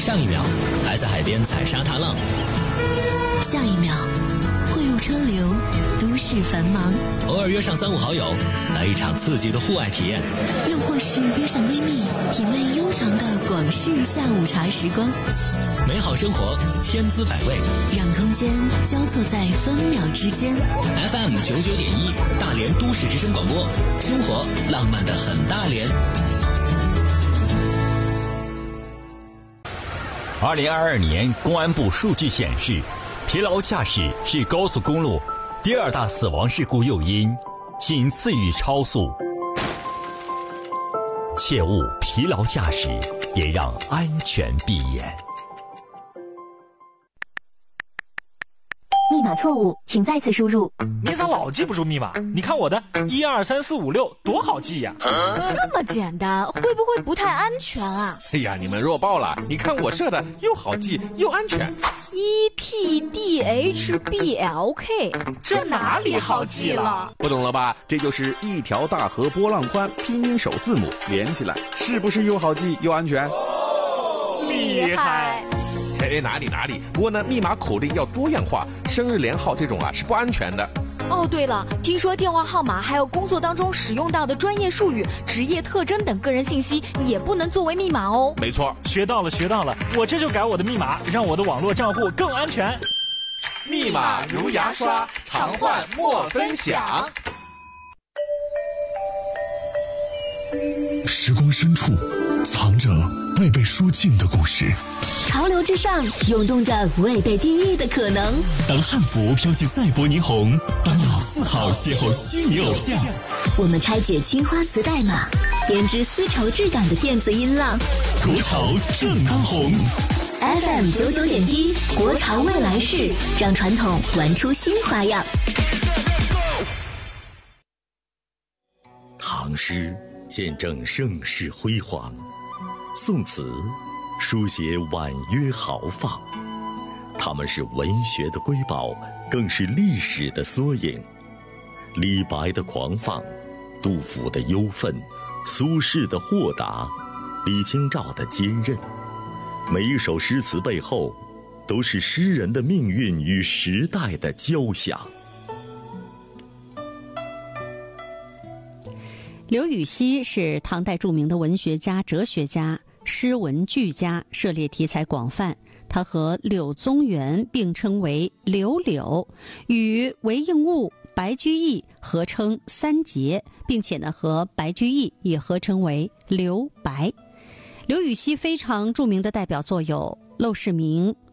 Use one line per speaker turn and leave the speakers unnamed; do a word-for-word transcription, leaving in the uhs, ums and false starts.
上一秒还在海边踩沙踏浪，
下一秒汇入车流，都市繁忙。
偶尔约上三五好友，来一场刺激的户外体验，
又或是约上闺蜜，品味悠长的广式下午茶时光。
美好生活千滋百味，
让空间交错在分秒之间。
F M 九九点一，大连都市之声广播，生活浪漫的很大连。
二零二二年公安部数据显示，疲劳驾驶是高速公路第二大死亡事故诱因，仅次于超速。切勿疲劳驾驶，也让安全闭眼。
密码错误，请再次输入。
你咋老记不住密码？你看我的一二三四五六多好记呀！
这么简单，会不会不太安全啊？
哎呀，你们弱爆了！你看我设的又好记又安全。
E T D H B L K， 这哪里好记了？
不懂了吧？这就是一条大河波浪宽，拼音首字母连起来，是不是又好记又安全？
厉害！
哎，哪里哪里，不过呢，密码口令要多样化，生日连号这种啊是不安全的。
哦，对了，听说电话号码还有工作当中使用到的专业术语、职业特征等个人信息也不能作为密码哦。
没错，
学到了学到了，我这就改我的密码，让我的网络账户更安全。
密码如牙刷，常换莫分享。
时光深处藏着未被说尽的故事，
潮流之上涌动着未被定义的可能。
当汉服飘起赛博霓虹，当老字号邂逅虚拟偶像，
我们拆解青花瓷代码，编织丝绸质感的电子音浪。
国潮正当红
F M 九九点一，国潮未来式，让传统玩出新花样。
唐诗见证盛世辉煌，宋词书写婉约豪放，它们是文学的瑰宝，更是历史的缩影。李白的狂放，杜甫的忧愤，苏轼的豁达，李清照的坚韧，每一首诗词背后都是诗人的命运与时代的交响。
刘禹锡是唐代著名的文学家、哲学家，诗文俱佳，涉猎题材广泛。他和柳宗元并称为刘柳，与韦应物、白居易合称三杰，并且呢和白居易也合称为刘白。刘禹锡非常著名的代表作有《陋室铭》《